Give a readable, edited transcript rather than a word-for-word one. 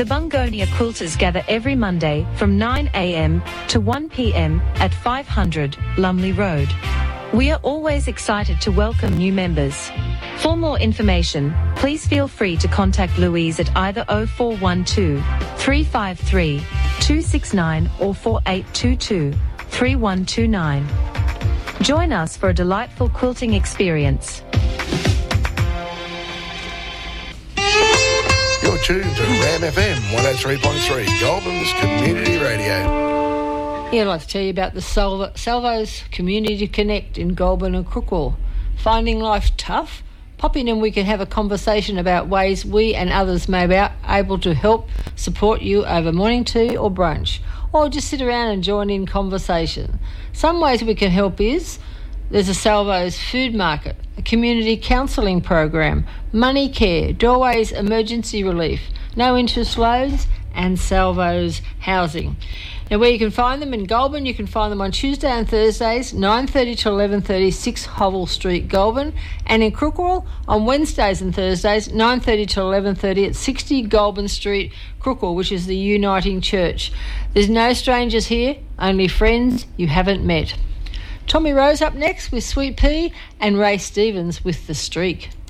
The Bungonia Quilters gather every Monday from 9 a.m. to 1 p.m. at 500 Lumley Road. We are always excited to welcome new members. For more information, please feel free to contact Louise at either 0412 353 269 or 4822 3129. Join us for a delightful quilting experience. You're tuned to Ram FM 103.3, Goulburn's Community Radio. Yeah, I'd like to tell you about the Salvo's Community Connect in Goulburn and Crookwell. Finding life tough? Pop in and we can have a conversation about ways we and others may be able to help support you over morning tea or brunch, or just sit around and join in conversation. Some ways we can help is there's a Salvo's food market, a community counselling program, money care, doorways emergency relief, no interest loans, and Salvo's housing. Now, where you can find them in Goulburn, you can find them on Tuesday and Thursdays, 9:30 to 11:30, 6 Hovell Street, Goulburn, and in Crookwell on Wednesdays and Thursdays, 9:30 to 11:30 at 60 Goulburn Street, Crookwell, which is the Uniting Church. There's no strangers here, only friends you haven't met. Tommy Rose up next with Sweet Pea and Ray Stevens with The Streak.